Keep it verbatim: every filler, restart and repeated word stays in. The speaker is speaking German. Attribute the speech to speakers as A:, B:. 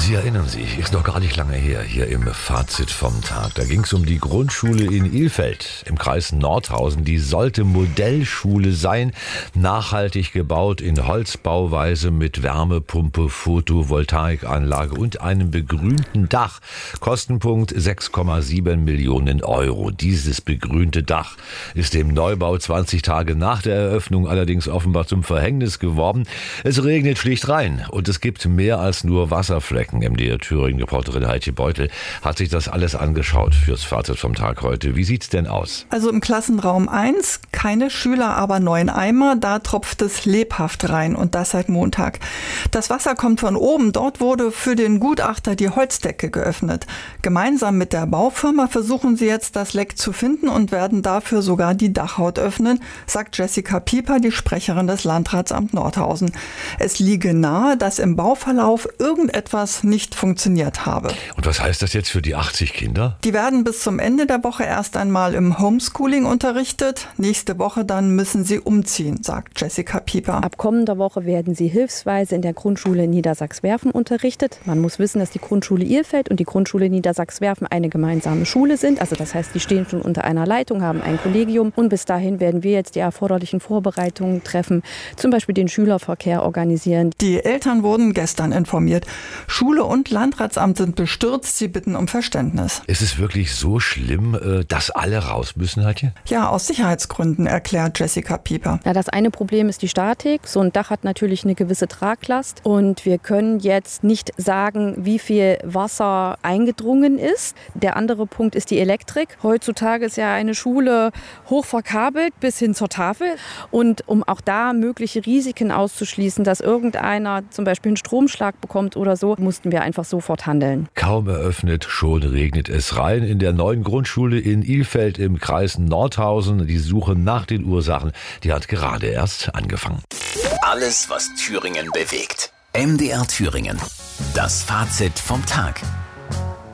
A: Sie erinnern sich, ist noch gar nicht lange her, hier im Fazit vom Tag. Da ging es um die Grundschule in Ilfeld im Kreis Nordhausen. Die sollte Modellschule sein, nachhaltig gebaut in Holzbauweise mit Wärmepumpe, Photovoltaikanlage und einem begrünten Dach. Kostenpunkt sechs Komma sieben Millionen Euro. Dieses begrünte Dach ist dem Neubau zwanzig Tage nach der Eröffnung allerdings offenbar zum Verhängnis geworden. Es regnet schlicht rein und es gibt mehr als nur Wasserflecken. M D R Thüringen-Reporterin Heike Beutel hat sich das alles angeschaut fürs Fazit vom Tag heute. Wie sieht's denn aus?
B: Also im Klassenraum eins, keine Schüler, aber neun Eimer. Da tropft es lebhaft rein und das seit Montag. Das Wasser kommt von oben. Dort wurde für den Gutachter die Holzdecke geöffnet. Gemeinsam mit der Baufirma versuchen sie jetzt, das Leck zu finden und werden dafür sogar die Dachhaut öffnen, sagt Jessica Pieper, die Sprecherin des Landratsamts Nordhausen. Es liege nahe, dass im Bauverlauf irgendetwas nicht funktioniert habe.
A: Und was heißt das jetzt für die achtzig Kinder?
B: Die werden bis zum Ende der Woche erst einmal im Homeschooling unterrichtet. Nächste Woche dann müssen sie umziehen, sagt Jessica Pieper.
C: Ab kommender Woche werden sie hilfsweise in der Grundschule in Niedersachswerfen unterrichtet. Man muss wissen, dass die Grundschule Ilfeld und die Grundschule Niedersachswerfen eine gemeinsame Schule sind. Also das heißt, die stehen schon unter einer Leitung, haben ein Kollegium. Und bis dahin werden wir jetzt die erforderlichen Vorbereitungen treffen, zum Beispiel den Schülerverkehr organisieren.
B: Die Eltern wurden gestern informiert. Schule und Landratsamt sind bestürzt. Sie bitten um Verständnis.
A: Ist es wirklich so schlimm, dass alle raus müssen, Heike?
B: Ja, aus Sicherheitsgründen, erklärt Jessica Pieper.
C: Ja, das eine Problem ist die Statik. So ein Dach hat natürlich eine gewisse Traglast. Und wir können jetzt nicht sagen, wie viel Wasser eingedrungen ist. Der andere Punkt ist die Elektrik. Heutzutage ist ja eine Schule hoch verkabelt bis hin zur Tafel. Und um auch da mögliche Risiken auszuschließen, dass irgendeiner zum Beispiel einen Stromschlag bekommt oder so, mussten wir einfach sofort handeln.
A: Kaum eröffnet, schon regnet es rein. In der neuen Grundschule in Ilfeld im Kreis Nordhausen. Die Suche nach den Ursachen, die hat gerade erst angefangen.
D: Alles, was Thüringen bewegt. M D R Thüringen. Das Fazit vom Tag.